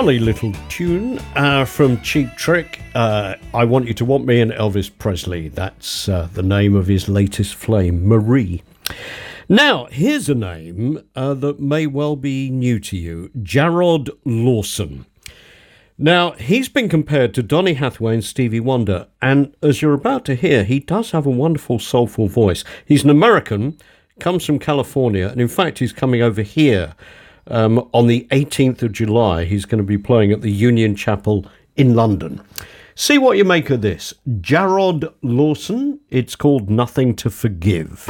Jolly little tune from Cheap Trick. I Want You to Want Me, and Elvis Presley. That's the name of his latest flame, Marie. Now, here's a name that may well be new to you, Jarrod Lawson. Now, he's been compared to Donny Hathaway and Stevie Wonder, and as you're about to hear, he does have a wonderful, soulful voice. He's an American, comes from California, and in fact, he's coming over here on the 18th of July. He's going to be playing at the Union Chapel in London. See what you make of this. Jarrod Lawson, it's called Nothing to Forgive.